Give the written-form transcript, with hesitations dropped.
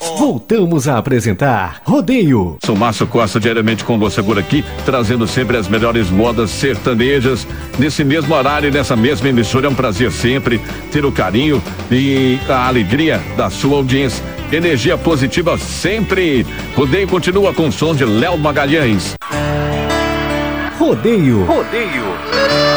Voltamos a apresentar Rodeio. Sou Márcio Costa, diariamente com você por aqui, trazendo sempre as melhores modas sertanejas, nesse mesmo horário, nessa mesma emissora. É um prazer sempre ter o carinho e a alegria da sua audiência. Energia positiva sempre. Rodeio continua com o som de Léo Magalhães. Rodeio. Rodeio.